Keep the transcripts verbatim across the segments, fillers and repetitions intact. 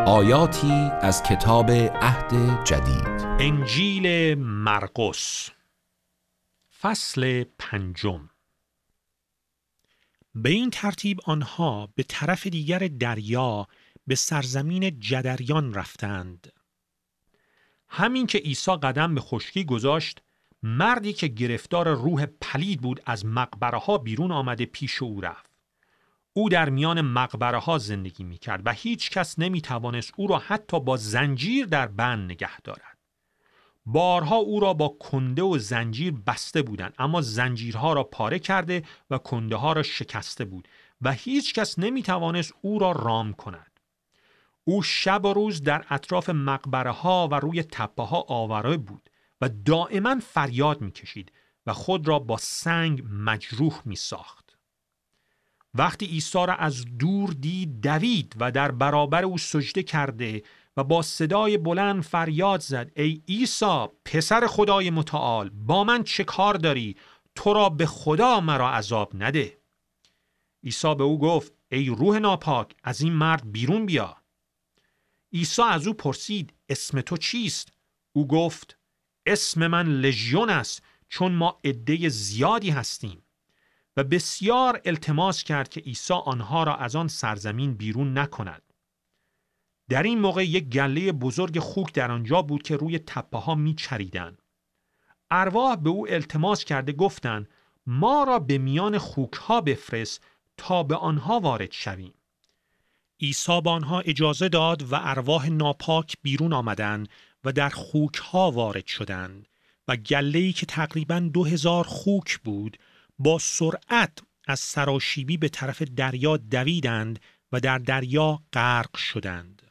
آیاتی از کتاب عهد جدید. انجیل مرقس فصل پنجم. به این ترتیب آنها به طرف دیگر دریا به سرزمین جدریان رفتند. همین که عیسی قدم به خشکی گذاشت، مردی که گرفتار روح پلید بود از مقبره ها بیرون آمده پیش او رفت. او در میان مقبره ها زندگی می کرد و هیچ کس نمی توانست او را حتی با زنجیر در بند نگه دارد. بارها او را با کنده و زنجیر بسته بودند، اما زنجیرها را پاره کرده و کنده ها را شکسته بود و هیچ کس نمی توانست او را رام کند. او شب و روز در اطراف مقبره ها و روی تپه ها آواره بود و دائما فریاد می کشید و خود را با سنگ مجروح می ساخت. وقتی عیسی را از دور دید، دوید و در برابر او سجده کرده و با صدای بلند فریاد زد: ای عیسی پسر خدای متعال، با من چه کار داری؟ تو را به خدا مرا عذاب نده. عیسی به او گفت: ای روح ناپاک، از این مرد بیرون بیا. عیسی از او پرسید: اسم تو چیست؟ او گفت: اسم من لژیون است، چون ما عده زیادی هستیم. و بسیار التماس کرد که عیسی آنها را از آن سرزمین بیرون نکند. در این موقع یک گله بزرگ خوک در آنجا بود که روی تپه ها می چریدند. ارواح به او التماس کرده گفتند: ما را به میان خوک ها بفرست تا به آنها وارد شویم. عیسی به آنها اجازه داد و ارواح ناپاک بیرون آمدند و در خوک ها وارد شدند و گله‌ای که تقریباً دو هزار خوک بود با سرعت از سراشیبی به طرف دریا دویدند و در دریا غرق شدند.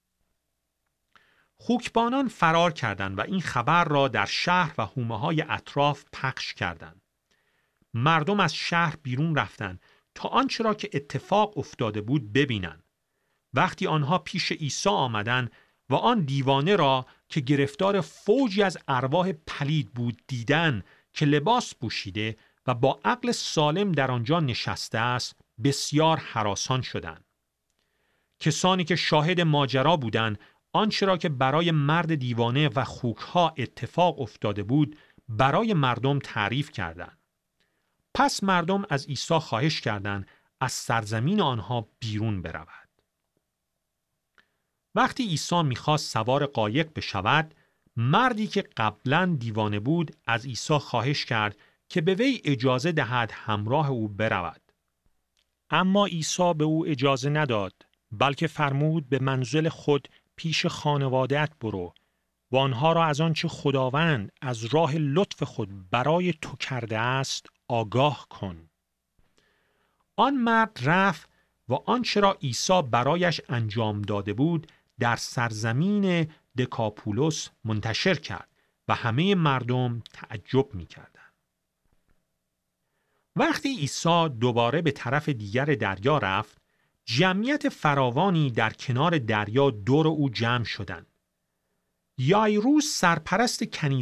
خوکبانان فرار کردند و این خبر را در شهر و حومه‌های اطراف پخش کردند. مردم از شهر بیرون رفتند تا آنچه را که اتفاق افتاده بود ببینند. وقتی آنها پیش عیسی آمدند و آن دیوانه را که گرفتار فوجی از ارواح پلید بود دیدند که لباس پوشیده و با عقل سالم در آنجا نشسته است، بسیار هراسان شدند. کسانی که شاهد ماجرا بودند آنچه را که برای مرد دیوانه و خوکها اتفاق افتاده بود برای مردم تعریف کردند. پس مردم از عیسی خواهش کردند از سرزمین آنها بیرون برود. وقتی عیسی می‌خواست سوار قایق بشود، مردی که قبلاً دیوانه بود از عیسی خواهش کرد که به وی اجازه دهد همراه او برود. اما عیسی به او اجازه نداد، بلکه فرمود به منزل خود پیش خانواده‌ات برو و آنها را از آنچه خداوند از راه لطف خود برای تو کرده است آگاه کن. آن مرد رفت و آنچه را عیسی برایش انجام داده بود در سرزمین دکاپولوس منتشر کرد و همه مردم تعجب می‌کردند. وقتی عیسی دوباره به طرف دیگر دریا رفت، جمعیت فراوانی در کنار دریا دور او جمع شدند. یایروس سرپرست کنیسه